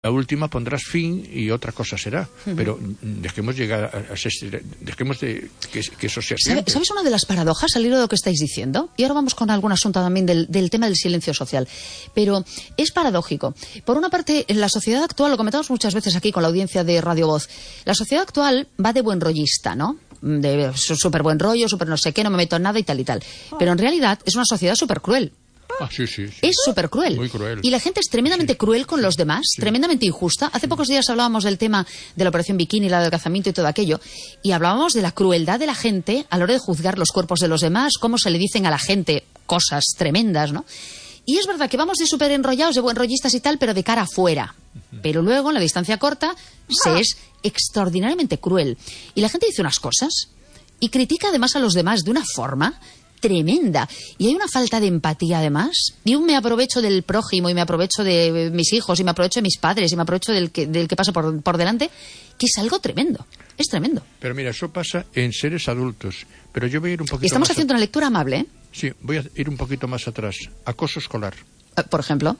La última pondrás fin y otra cosa será. Pero dejemos llegar dejemos de que eso sea siempre. ¿Sabes una de las paradojas al hilo de lo que estáis diciendo? Y ahora vamos con algún asunto también del tema del silencio social. Pero es paradójico. Por una parte, en la sociedad actual, lo comentamos muchas veces aquí con la audiencia de Radio Voz, la sociedad actual va de buen rollista, ¿no? De súper buen rollo, súper no sé qué, no me meto en nada y tal y tal. Pero en realidad es una sociedad súper cruel. Sí. Es súper cruel. Muy cruel. Y la gente es tremendamente cruel con los demás, tremendamente injusta. Hace pocos días hablábamos del tema de la operación bikini, el adelgazamiento y todo aquello, y hablábamos de la crueldad de la gente a la hora de juzgar los cuerpos de los demás, cómo se le dicen a la gente cosas tremendas, ¿no? Y es verdad que vamos de súper enrollados, de buen rollistas y tal, pero de cara afuera. Pero luego, en la distancia corta, se es extraordinariamente cruel. Y la gente dice unas cosas y critica además a los demás de una forma tremenda. Y hay una falta de empatía además, y un me aprovecho del prójimo, y me aprovecho de mis hijos, y me aprovecho de mis padres, y me aprovecho del que pasa por delante, que es algo tremendo. Es tremendo. Pero mira, eso pasa en seres adultos. Pero yo voy a ir un poquito Estamos más haciendo una lectura amable, ¿eh? Sí, voy a ir un poquito más atrás. Acoso escolar. Por ejemplo.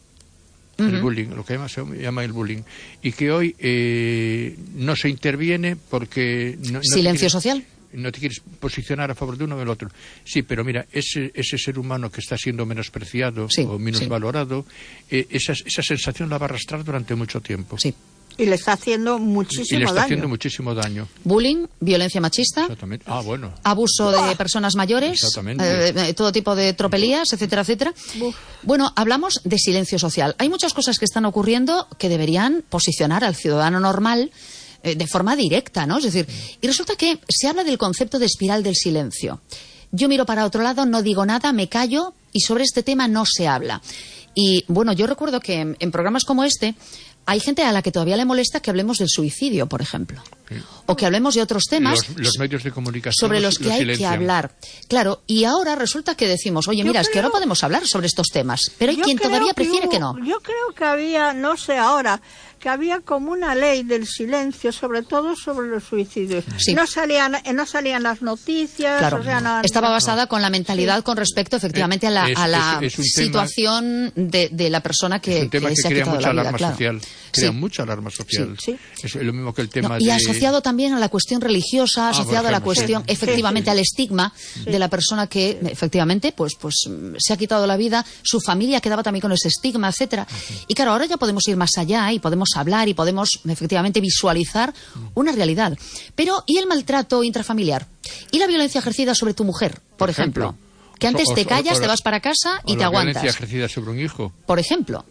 El bullying, lo que se llama el bullying. Y que hoy no se interviene porque... Silencio social. No te quieres posicionar a favor de uno o del otro. Sí, pero mira, ese ser humano que está siendo menospreciado o minusvalorado, esa sensación la va a arrastrar durante mucho tiempo. Sí. Y le está haciendo muchísimo daño. Bullying, violencia machista. Exactamente. Bueno. Abuso de personas mayores. Exactamente. Todo tipo de tropelías, etcétera, etcétera. Bueno, hablamos de silencio social. Hay muchas cosas que están ocurriendo que deberían posicionar al ciudadano normal de forma directa, ¿no? Es decir, y resulta que se habla del concepto de espiral del silencio. Yo miro para otro lado, no digo nada, me callo y sobre este tema no se habla. Y bueno, yo recuerdo que en programas como este hay gente a la que todavía le molesta que hablemos del suicidio, por ejemplo. Sí. O que hablemos de otros temas los medios de comunicación sobre los que hay que hablar. Claro, y ahora resulta que decimos, oye, mira, es que ahora podemos hablar sobre estos temas, pero hay quien todavía prefiere que no. Yo creo que había, no sé ahora, que había como una ley del silencio, sobre todo sobre los suicidios. Sí. No salían las noticias. Claro. O sea, estaba basada con la mentalidad con respecto, efectivamente, a la situación de la persona que es un tema que se ha crea quitado mucha la vida. Alarma social. Crea mucha alarma social. Sí. Es lo mismo que el tema y asociado también a la cuestión religiosa, asociado a la cuestión, efectivamente, al estigma de la persona que, efectivamente, pues se ha quitado la vida, su familia quedaba también con ese estigma, etcétera. Y claro, ahora ya podemos ir más allá y podemos hablar y podemos, efectivamente, visualizar una realidad. Pero, ¿y el maltrato intrafamiliar? ¿Y la violencia ejercida sobre tu mujer, por ejemplo? Que antes te callas, te vas para casa y te aguantas. La violencia ejercida sobre un hijo. Por ejemplo.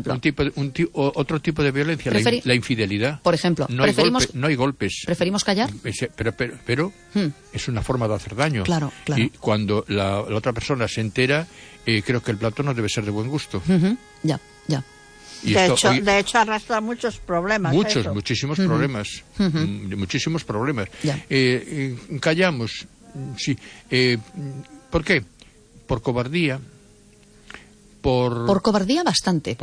Otro tipo de violencia, la infidelidad. Por ejemplo. No hay golpes. ¿Preferimos callar? Pero es una forma de hacer daño. Claro. Y cuando la otra persona se entera, creo que el plato no debe ser de buen gusto. Ya. Y de hecho arrastra muchos problemas. Muchísimos problemas. Muchísimos problemas. Callamos. Sí. ¿Por qué? Por cobardía. Por cobardía bastante.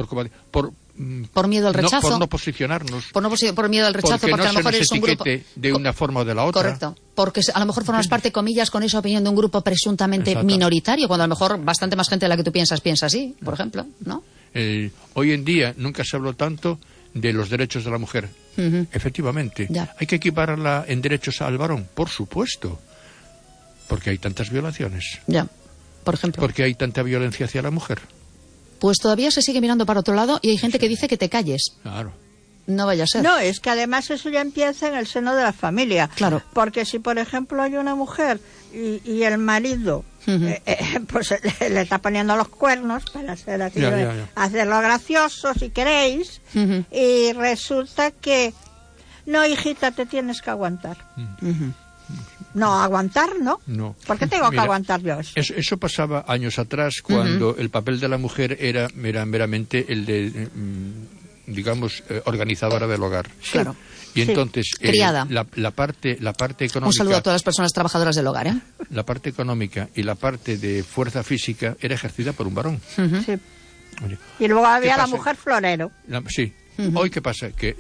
Por miedo al rechazo. Por no posicionarnos. Por miedo al rechazo, porque a lo mejor eres un grupo de una forma o de la otra. Correcto. Porque a lo mejor formas parte, comillas, con esa opinión de un grupo presuntamente minoritario, cuando a lo mejor bastante más gente de la que tú piensa así, por ejemplo, ¿no? Hoy en día nunca se habló tanto de los derechos de la mujer. Efectivamente. Ya. Hay que equipararla en derechos al varón, por supuesto. Porque hay tantas violaciones. Ya, por ejemplo. Porque hay tanta violencia hacia la mujer. Pues todavía se sigue mirando para otro lado y hay gente que dice que te calles. Claro. No vaya a ser. No, es que además eso ya empieza en el seno de la familia. Claro. Porque si, por ejemplo, hay una mujer y el marido pues le está poniendo los cuernos para hacer así, hacerlo gracioso, si queréis, y resulta que, no, hijita, te tienes que aguantar. No, aguantar, ¿no? No. ¿Por qué tengo que aguantar yo eso? Eso pasaba años atrás, cuando el papel de la mujer era meramente el de, digamos, organizadora del hogar. Claro. Y entonces, criada. La parte económica... Un saludo a todas las personas trabajadoras del hogar, ¿eh? La parte económica y la parte de fuerza física era ejercida por un varón. Sí. Oye, y luego había la mujer florero. Sí. Hoy, ¿qué pasa? Que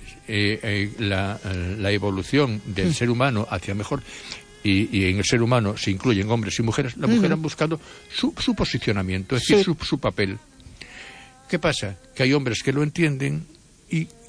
la evolución del ser humano hacia mejor... Y en el ser humano se incluyen hombres y mujeres, la mujer han buscado su posicionamiento, es decir, su papel. ¿Qué pasa? Que hay hombres que lo entienden y